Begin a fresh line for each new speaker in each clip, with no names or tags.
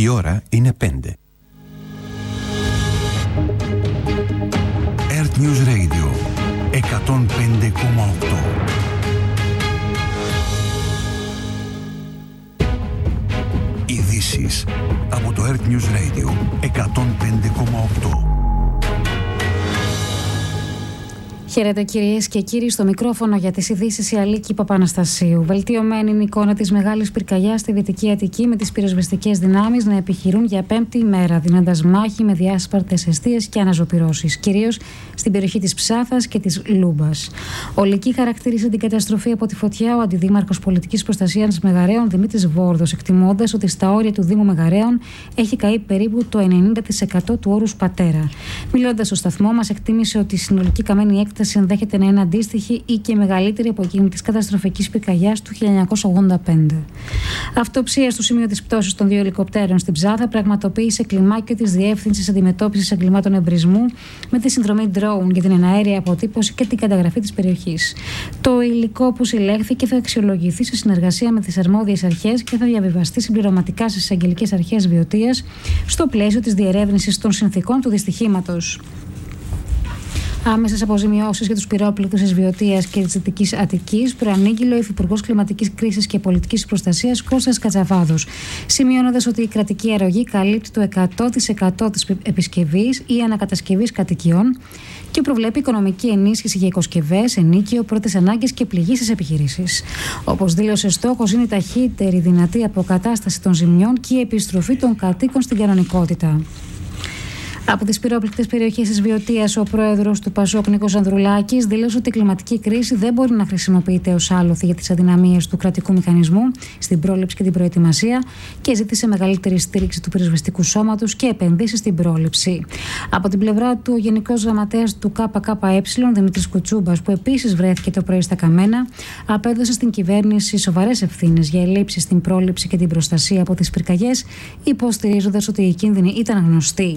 Η ώρα είναι 5.
Earth News Radio 105,8. Ειδήσεις από το Earth News Radio 105,8.
Χαίρετε κυρίες και κύριοι, στο μικρόφωνο για τις ειδήσεις η Αλίκη Παπαναστασίου. Βελτιωμένη είναι η εικόνα της μεγάλης πυρκαγιάς στη Δυτική Αττική, με τις πυροσβεστικές δυνάμεις να επιχειρούν για 5η ημέρα, δίνοντας μάχη με διάσπαρτες εστίες και αναζωπυρώσεις, κυρίως στην περιοχή της Ψάθας και της Λούμπας. Ολική χαρακτήρισε την καταστροφή από τη φωτιά ο Αντιδήμαρχος Πολιτικής Προστασίας Μεγαρέων Δημήτρης Βόρδος, εκτιμώντας ότι στα όρια του Δήμου Μεγαρέων έχει καεί περίπου το 90% του όρους πατέρα. Μιλώντας στο σταθμό μας, εκτίμησε ότι η συνολική καμένη έκταση ενδέχεται να είναι αντίστοιχη ή και μεγαλύτερη από εκείνη της καταστροφικής πυρκαγιάς του 1985. Αυτοψία στο σημείο της πτώσης των 2 ελικοπτέρων στην Ψάθα πραγματοποίησε κλιμάκιο της Διεύθυνσης Αντιμετώπισης Εγκλημάτων Εμπρισμού με τη συνδρομή drone για την εναέρια αποτύπωση και την καταγραφή της περιοχής. Το υλικό που συλλέχθηκε θα αξιολογηθεί σε συνεργασία με τις αρμόδιες αρχές και θα διαβιβαστεί συμπληρωματικά στις εισαγγελικές αρχές Βιωτίας στο πλαίσιο της διερεύνησης των συνθηκών του δυστυχήματος. Άμεσες αποζημιώσεις για τους πυρόπληκτους της Βιωτίας και της Δυτικής Αττικής προανήγγειλε ο Υφυπουργός Κλιματικής Κρίσης και Πολιτικής Προστασίας Κώστας Κατσαβάδος, σημειώνοντας ότι η κρατική αρρωγή καλύπτει το 100% της επισκευής ή ανακατασκευής κατοικιών και προβλέπει οικονομική ενίσχυση για οικοσκευές, ενοίκιο, πρώτες ανάγκες και πληγή στις επιχειρήσεις. Όπως δήλωσε, στόχος είναι η ταχύτερη δυνατή αποκατάσταση των ζημιών και η επιστροφή των κατοίκων στην κανονικότητα. Από τις πυρόπληκτες περιοχές της Βιωτίας, ο πρόεδρος του Πασόκ Νίκος Ανδρουλάκης δήλωσε ότι η κλιματική κρίση δεν μπορεί να χρησιμοποιείται ως άλοθη για τις αδυναμίες του κρατικού μηχανισμού στην πρόληψη και την προετοιμασία και ζήτησε μεγαλύτερη στήριξη του πυροσβεστικού σώματος και επενδύσεις στην πρόληψη. Από την πλευρά του, ο Γενικός Γραμματέας του ΚΚΕ, Δημήτρης Κουτσούμπας, που επίσης βρέθηκε το πρωί στα Καμένα, απέδωσε στην κυβέρνηση σοβαρές ευθύνες για ελλείψεις στην πρόληψη και την προστασία από τις πυρκαγιές, υποστηρίζοντας ότι οι κίνδυνοι ήταν γνωστοί.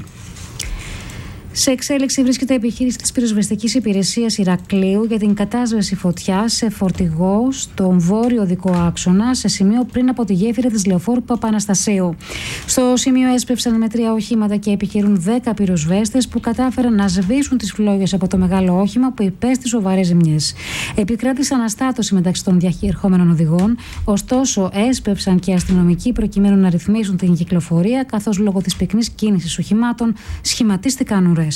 Σε εξέλιξη βρίσκεται η επιχείρηση της πυροσβεστικής υπηρεσίας Ηρακλείου για την κατάσβεση φωτιάς σε φορτηγό στον βόρειο οδικό άξονα, σε σημείο πριν από τη γέφυρα της Λεωφόρου Παπαναστασίου. Στο σημείο έσπευσαν με 3 οχήματα και επιχειρούν 10 πυροσβέστες που κατάφεραν να σβήσουν τις φλόγες από το μεγάλο όχημα που υπέστη σοβαρές ζημιές. Επικράτησε αναστάτωση μεταξύ των διαχειρχόμενων οδηγών, ωστόσο έσπευσαν και αστυνομικοί προκειμένου να ρυθμίσουν την κυκλοφορία, καθώς λόγω της πυκνής κίνησης οχημάτων σχηματίστηκαν ουρές.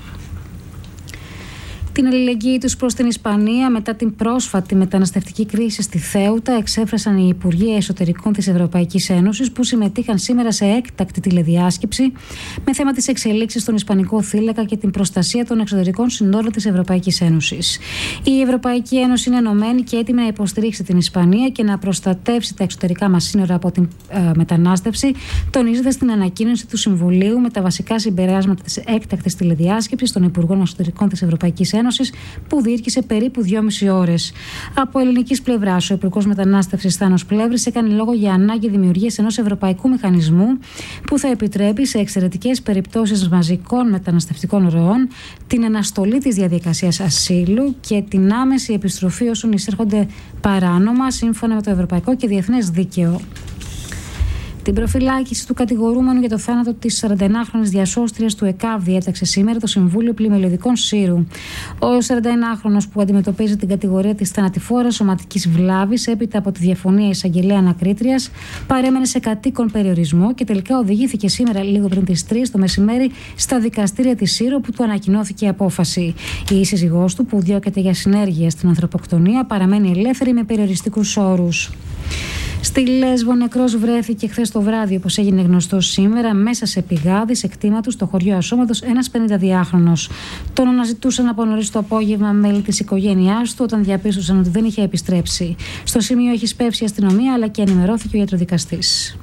Την αλληλεγγύη τους προς την Ισπανία μετά την πρόσφατη μεταναστευτική κρίση στη Θέουτα εξέφρασαν οι Υπουργοί Εσωτερικών της Ευρωπαϊκής Ένωσης, που συμμετείχαν σήμερα σε έκτακτη τηλεδιάσκεψη με θέμα τις εξελίξεις στον Ισπανικό θύλακα και την προστασία των εξωτερικών συνόρων της Ευρωπαϊκής Ένωσης. Η Ευρωπαϊκή Ένωση είναι ενωμένη και έτοιμη να υποστηρίξει την Ισπανία και να προστατεύσει τα εξωτερικά μας σύνορα από την μετανάστευση, τονίζοντας την ανακοίνωση του Συμβουλίου με τα βασικά συμπεράσματα της έκτακτης τηλεδιάσκεψης των Υπουργών Εσωτερικών της Ευρωπαϊκής Ένωσης, που διήρκησε περίπου 2,5 ώρες. Από ελληνικής πλευράς, ο Υπουργός Μετανάστευσης Θάνος Πλεύρης έκανε λόγο για ανάγκη δημιουργίας ενός ευρωπαϊκού μηχανισμού που θα επιτρέπει σε εξαιρετικές περιπτώσεις μαζικών μεταναστευτικών ροών την αναστολή της διαδικασίας ασύλου και την άμεση επιστροφή όσων εισέρχονται παράνομα σύμφωνα με το ευρωπαϊκό και διεθνές δίκαιο. Την προφυλάκηση του κατηγορούμενου για το θάνατο της 41χρονης διασώστριας του ΕΚΑΒ διέταξε σήμερα το Συμβούλιο Πλημελιωδικών Σύρου. Ο 41χρονος, που αντιμετωπίζει την κατηγορία της θανατηφόρας σωματικής βλάβης έπειτα από τη διαφωνία εισαγγελέα ανακρίτριας, παρέμενε σε κατοίκον περιορισμό και τελικά οδηγήθηκε σήμερα λίγο πριν τις 3 το μεσημέρι στα δικαστήρια της Σύρου, που του ανακοινώθηκε η απόφαση. Η σύζυγός του, που διώκεται για συνέργεια στην ανθρωποκτονία, παραμένει ελεύθερη με περιοριστικούς όρους. Στη Λέσβο νεκρός βρέθηκε χθες το βράδυ, όπως έγινε γνωστό σήμερα, μέσα σε πηγάδι σε κτήμα του στο χωριό Ασώματος, ένας 52χρονος. Τον αναζητούσαν από νωρίς το απόγευμα μέλη της οικογένειάς του, όταν διαπίστωσαν ότι δεν είχε επιστρέψει. Στο σημείο έχει σπεύσει η αστυνομία, αλλά και ενημερώθηκε ο ιατροδικαστής.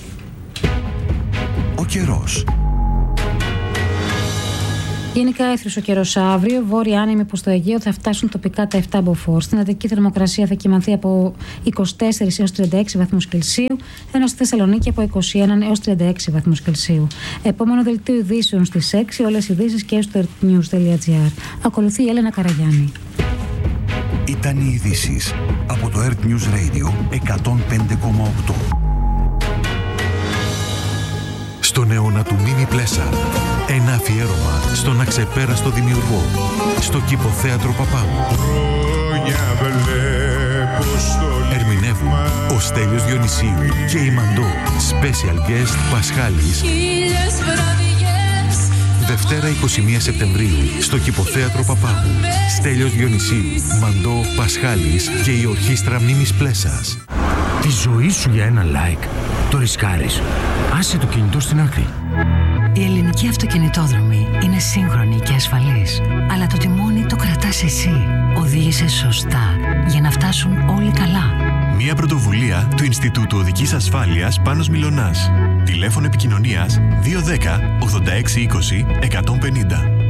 Ο καιρός.
Γενικά έθριος ο καιρός αύριο. Βόρεια άνεμοι προς το Αιγαίο θα φτάσουν τοπικά τα 7 μποφόρ. Στην Αττική θερμοκρασία θα κυμανθεί από 24 έως 36 βαθμούς Κελσίου, ενώ στη Θεσσαλονίκη από 21 έως 36 βαθμούς Κελσίου. Επόμενο δελτίο ειδήσεων στις 6, όλες οι ειδήσεις και στο earthnews.gr. Ακολουθεί η Έλενα Καραγιάννη.
Ήταν οι ειδήσεις από το Earth News Radio 105,8. τον αιώνα του Μίμη Πλέσα. Ένα αφιέρωμα στον αξεπέραστο δημιουργό, στο Κηποθέατρο Παπάγου. Ερμηνεύουν ο Στέλιος Διονυσίου και η Μαντώ. Special guest Πασχάλης. Δευτέρα 21 Σεπτεμβρίου στο Κηποθέατρο Παπάγου. Στέλιος Διονυσίου, Μαντώ, Πασχάλης και η Ορχήστρα Μίμης Πλέσας.
Τη ζωή σου για ένα like. Το ρισκάρεις. Άσε το κινητό στην άκρη.
Η ελληνική αυτοκινητόδρομη είναι σύγχρονη και ασφαλής. Αλλά το τιμόνι το κρατάς εσύ. Οδήγησε σωστά για να φτάσουν όλοι καλά.
Μια πρωτοβουλία του Ινστιτούτου Οδικής Ασφάλειας Πάνος Μιλωνάς. Τηλέφωνο επικοινωνίας 210 86 20 150.